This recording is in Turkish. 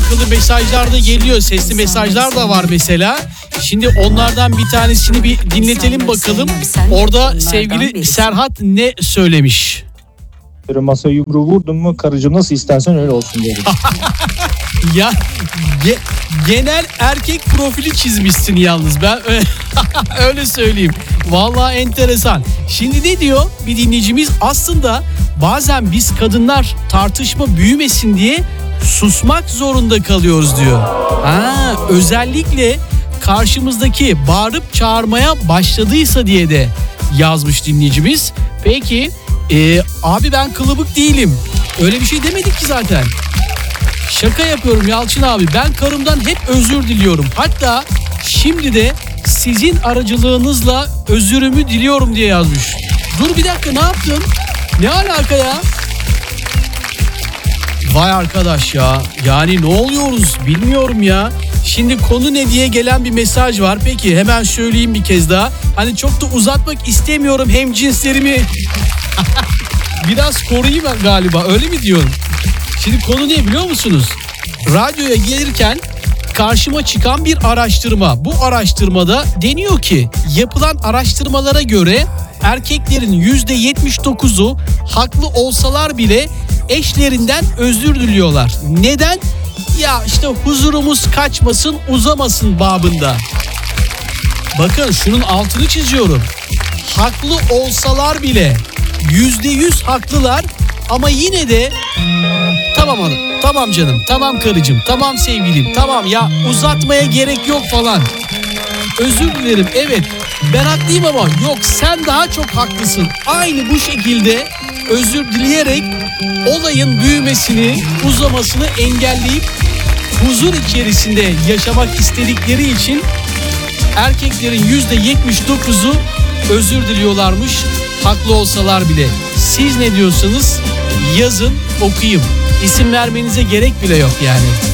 alakalı mesajlar da geliyor. Sesli mesajlar da var mesela. Şimdi onlardan bir tanesini bir dinletelim bakalım. Orada sevgili Serhat ne söylemiş? Masa yumruğu vurdun mu karıcığım nasıl istersen öyle olsun dedi. Ya genel erkek profili çizmişsin yalnız, ben öyle söyleyeyim. Vallahi enteresan. Şimdi ne diyor bir dinleyicimiz? Aslında bazen biz kadınlar tartışma büyümesin diye susmak zorunda kalıyoruz diyor. Özellikle karşımızdaki bağırıp çağırmaya başladıysa diye de yazmış dinleyicimiz. Peki abi ben kılıbık değilim. Öyle bir şey demedik ki zaten. Şaka yapıyorum Yalçın abi. Ben karımdan hep özür diliyorum. Hatta şimdi de sizin aracılığınızla özürümü diliyorum diye yazmış. Dur bir dakika, ne yaptın? Ne alaka ya? Vay arkadaş ya. Yani ne oluyoruz bilmiyorum ya. Şimdi konu ne diye gelen bir mesaj var. Peki hemen söyleyeyim bir kez daha. Hani çok da uzatmak istemiyorum hemcinslerimi. Biraz koruyayım galiba, öyle mi diyorum? Şimdi konu ne biliyor musunuz? Radyoya gelirken karşıma çıkan bir araştırma. Bu araştırmada deniyor ki yapılan araştırmalara göre erkeklerin %79'u haklı olsalar bile eşlerinden özür diliyorlar. Neden? Ya işte huzurumuz kaçmasın, uzamasın babında. Bakın şunun altını çiziyorum. Haklı olsalar bile %100 haklılar ama yine de tamam hanım, tamam canım, tamam karıcığım, tamam sevgilim, tamam ya uzatmaya gerek yok falan. Özür dilerim, evet ben haklıyım ama yok sen daha çok haklısın. Aynı bu şekilde özür dileyerek olayın büyümesini, uzamasını engelleyip huzur içerisinde yaşamak istedikleri için erkeklerin %79'u özür diliyorlarmış haklı olsalar bile. Siz ne diyorsanız yazın, okuyayım. İsim vermenize gerek bile yok yani.